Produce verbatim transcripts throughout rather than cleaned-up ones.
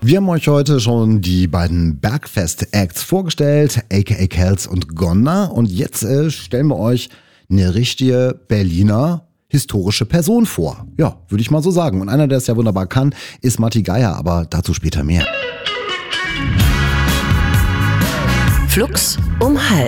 Wir haben euch heute schon die beiden Bergfest-Acts vorgestellt, aka Kels und Gonna. Und jetzt äh, stellen wir euch eine richtige Berliner historische Person vor. Ja, würde ich mal so sagen. Und einer, der es ja wunderbar kann, ist Matti Geier, aber dazu später mehr. Flux um halb.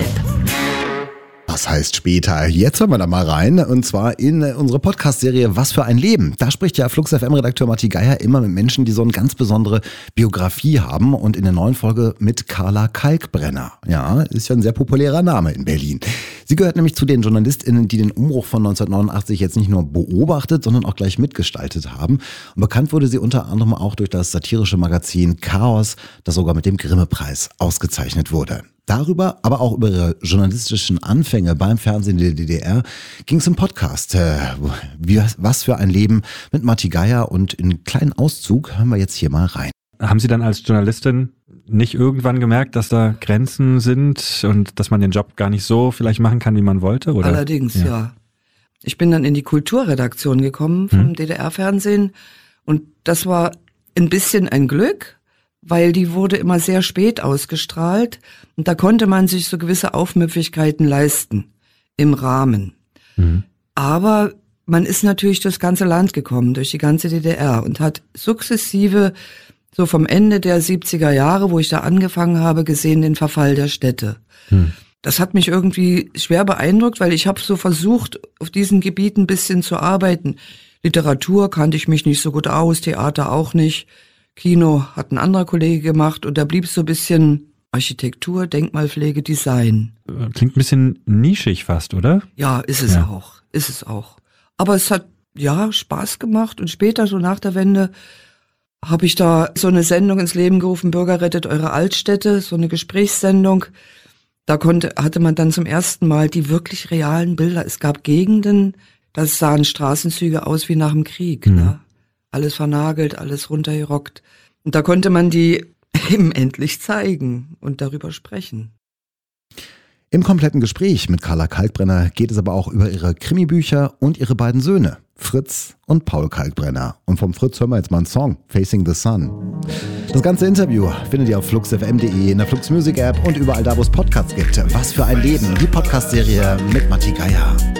Was heißt später? Jetzt hören wir da mal rein, und zwar in unsere Podcast-Serie Was für ein Leben. Da spricht ja Flux F M-Redakteur Matti Geier immer mit Menschen, die so eine ganz besondere Biografie haben, und in der neuen Folge mit Carla Kalkbrenner. Ja, ist ja ein sehr populärer Name in Berlin. Sie gehört nämlich zu den JournalistInnen, die den Umbruch von neunzehnhundertneunundachtzig jetzt nicht nur beobachtet, sondern auch gleich mitgestaltet haben. Und bekannt wurde sie unter anderem auch durch das satirische Magazin Chaos, das sogar mit dem Grimme-Preis ausgezeichnet wurde. Darüber, aber auch über ihre journalistischen Anfänge beim Fernsehen der D D R ging es im Podcast. Äh, wie, was für ein Leben mit Matti Geier, und in einen kleinen Auszug hören wir jetzt hier mal rein. Haben Sie dann als Journalistin nicht irgendwann gemerkt, dass da Grenzen sind und dass man den Job gar nicht so vielleicht machen kann, wie man wollte? Oder? Allerdings, ja. ja. Ich bin dann in die Kulturredaktion gekommen vom hm. D D R-Fernsehen, und das war ein bisschen ein Glück, weil die wurde immer sehr spät ausgestrahlt, und da konnte man sich so gewisse Aufmüpfigkeiten leisten im Rahmen. Mhm. Aber man ist natürlich durchs ganze Land gekommen, durch die ganze D D R, und hat sukzessive, so vom Ende der siebziger Jahre, wo ich da angefangen habe, gesehen den Verfall der Städte. Mhm. Das hat mich irgendwie schwer beeindruckt, weil ich habe so versucht, auf diesen Gebieten ein bisschen zu arbeiten. Literatur kannte ich mich nicht so gut aus, Theater auch nicht. Kino hat ein anderer Kollege gemacht, und da blieb so ein bisschen Architektur, Denkmalpflege, Design. Klingt ein bisschen nischig fast, oder? Ja, ist es ja. auch, ist es auch. Aber es hat, ja, Spaß gemacht, und später, so nach der Wende, habe ich da so eine Sendung ins Leben gerufen, Bürger rettet eure Altstädte, so eine Gesprächssendung. Da konnte, hatte man dann zum ersten Mal die wirklich realen Bilder. Es gab Gegenden, da sahen Straßenzüge aus wie nach dem Krieg, mhm. ne? Alles vernagelt, alles runtergerockt. Und da konnte man die eben endlich zeigen und darüber sprechen. Im kompletten Gespräch mit Carla Kalkbrenner geht es aber auch über ihre Krimibücher und ihre beiden Söhne, Fritz und Paul Kalkbrenner. Und vom Fritz hören wir jetzt mal einen Song, Facing the Sun. Das ganze Interview findet ihr auf flux f m punkt d e, in der Flux Music App und überall da, wo es Podcasts gibt. Was für ein Leben, die Podcast-Serie mit Matti Geier.